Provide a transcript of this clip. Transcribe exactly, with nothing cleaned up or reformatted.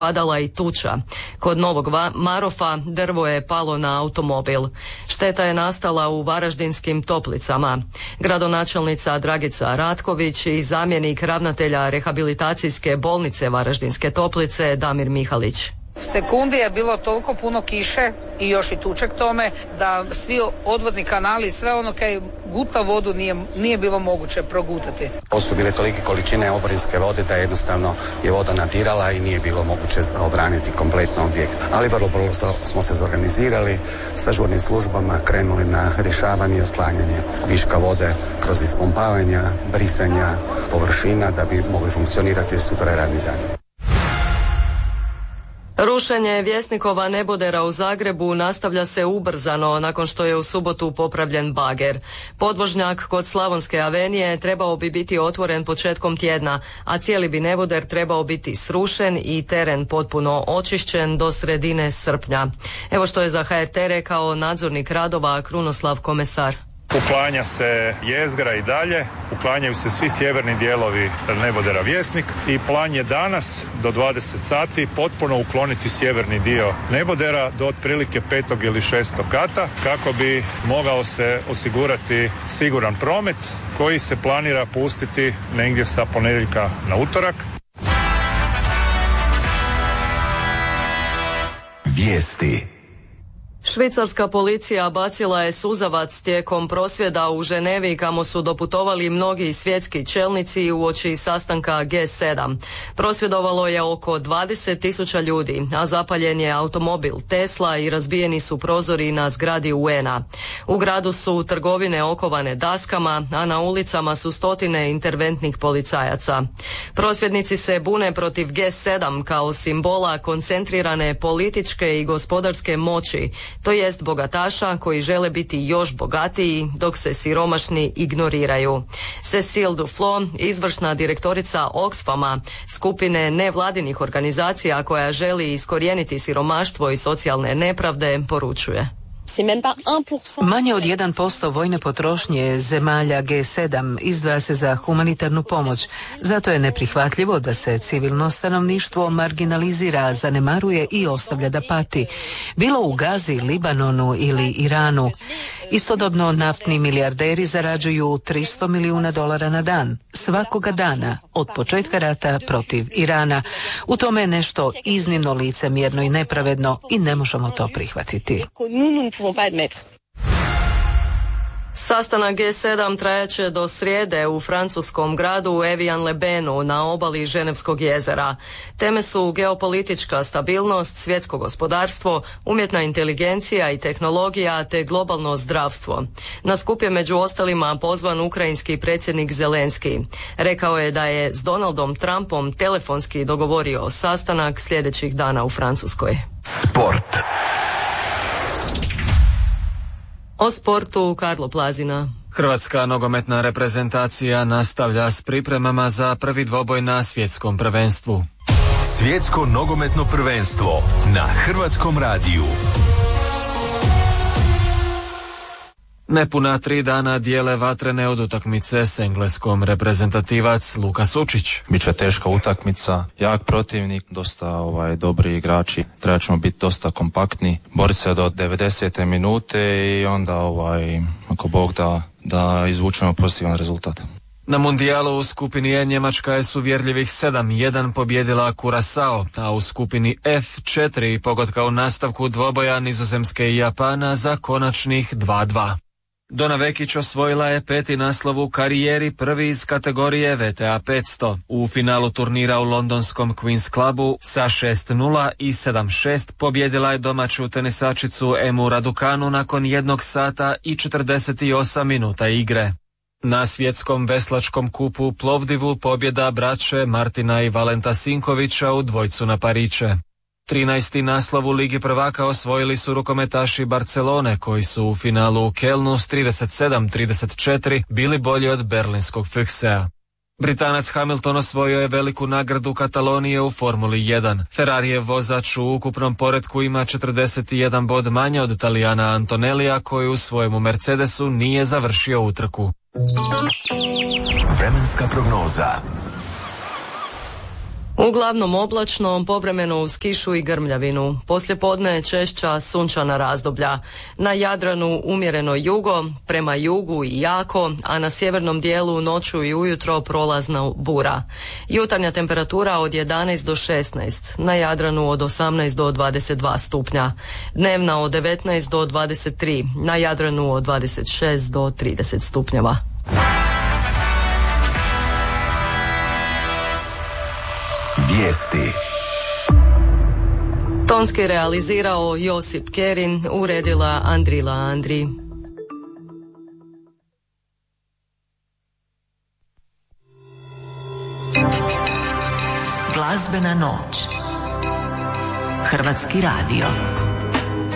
padala i tuča. Kod Novog Marofa drvo je palo na automobil. Šteta je nastala u Varaždinskim Toplicama. Gradonačelnica Dragica Ratković i zamjenik ravnatelja rehabilitacijske bolnice Varaždinske Toplice Damir Mihalić. Sekundi je bilo toliko puno kiše i još i tuče k tome da svi odvodni kanali i sve ono kaj guta vodu nije, nije bilo moguće progutati. Ovo su bile tolike količine oborinske vode da jednostavno je voda nadirala i nije bilo moguće obraniti kompletno objekt. Ali vrlo brzo smo se zorganizirali sa žurnim službama, krenuli na rješavanje i otklanjanje viška vode kroz ispumpavanja, brisanja površina da bi mogli funkcionirati sutra radni dan. Rušenje Vjesnikova nebodera u Zagrebu nastavlja se ubrzano nakon što je u subotu popravljen bager. Podvožnjak kod Slavonske avenije trebao bi biti otvoren početkom tjedna, a cijeli bi neboder trebao biti srušen i teren potpuno očišćen do sredine srpnja. Evo što je za H R T rekao nadzornik radova Krunoslav Komesar. Uklanja se jezgra i dalje, uklanjaju se svi sjeverni dijelovi nebodera Vjesnik i plan je danas do dvadeset sati potpuno ukloniti sjeverni dio nebodera do otprilike petog ili šestog kata kako bi mogao se osigurati siguran promet koji se planira pustiti negdje sa ponedjeljka na utorak. Vijesti. Švicarska policija bacila je suzavac tijekom prosvjeda u Ženevi kamo su doputovali mnogi svjetski čelnici uoči sastanka G sedam. Prosvjedovalo je oko dvadeset tisuća ljudi, a zapaljen je automobil Tesla i razbijeni su prozori na zgradi U N a. U gradu su trgovine okovane daskama, a na ulicama su stotine interventnih policajaca. Prosvjednici se bune protiv G sedam kao simbola koncentrirane političke i gospodarske moći, to jest bogataša koji žele biti još bogatiji dok se siromašni ignoriraju. Cecile Duflo, izvršna direktorica Oxfama, skupine nevladinih organizacija koja želi iskorijeniti siromaštvo i socijalne nepravde, poručuje. Manje od jedan posto vojne potrošnje zemalja G sedam izdvaja se za humanitarnu pomoć. Zato je neprihvatljivo da se civilno stanovništvo marginalizira, zanemaruje i ostavlja da pati. Bilo u Gazi, Libanonu ili Iranu. Istodobno naftni milijarderi zarađuju tristo milijuna dolara na dan. Svakoga dana od početka rata protiv Irana. U tome je nešto iznimno licemjerno i nepravedno i ne možemo to prihvatiti. Sastanak G sedam trajaće do srijede u francuskom gradu Evian-le-Benu na obali Ženevskog jezera. Teme su geopolitička stabilnost, svjetsko gospodarstvo, umjetna inteligencija i tehnologija te globalno zdravstvo. Na skup je među ostalima pozvan ukrajinski predsjednik Zelenski. Rekao je da je s Donaldom Trumpom telefonski dogovorio sastanak sljedećih dana u Francuskoj. Sport. O sportu Karlo Plazina. Hrvatska nogometna reprezentacija nastavlja s pripremama za prvi dvoboj na svjetskom prvenstvu. Svjetsko nogometno prvenstvo na Hrvatskom radiju. Nepuna tri dana dijele vatrene od utakmice s Engleskom reprezentativac Luka Sučić. Biće teška utakmica, jak protivnik, dosta ovaj, dobri igrači. Treba ćemo biti dosta kompaktni, boriti se do devedesete minute i onda, ovaj, ako Bog da, da izvučemo pozitivan rezultat. Na mundijalu u skupini E Njemačka je s uvjerljivih sedam jedan pobjedila Curaçao, a u skupini F četiri pogotka u nastavku dvoboja Nizozemske i Japana za konačnih dva dva. Dona Vekić osvojila je peti naslov u karijeri, prvi iz kategorije V T A petsto. U finalu turnira u londonskom Queen's Clubu sa šest nula i sedam šest pobjedila je domaću tenisačicu Emu Raducanu nakon jednog sata i četrdeset osam minuta igre. Na svjetskom veslačkom kupu u Plovdivu pobjeda braće Martina i Valenta Sinkovića u dvojcu na pariće. trinaesti naslov u Ligi prvaka osvojili su rukometaši Barcelone koji su u finalu u Kelnu s trideset sedam trideset četiri bili bolji od berlinskog Füchsea. Britanac Hamilton osvojio je veliku nagradu Katalonije u Formuli jedan. Ferrarijev vozač u ukupnom poretku ima četrdeset jedan bod manje od Talijana Antonellija koji u svojemu Mercedesu nije završio utrku. Vremenska prognoza. Uglavnom oblačno, povremeno uz kišu i grmljavinu. Poslijepodne češća sunčana razdoblja. Na Jadranu umjereno jugo, prema jugu i jako, a na sjevernom dijelu noću i ujutro prolazna bura. Jutarnja temperatura od jedanaest do šesnaest, na Jadranu od osamnaest do dvadeset dva stupnja. Dnevna od devetnaest do dvadeset tri, na Jadranu od dvadeset šest do trideset stupnjeva. Vijesti. Tonski realizirao Josip Kerin, uredila Andrila Andri. Glazbena noć. Hrvatski radio.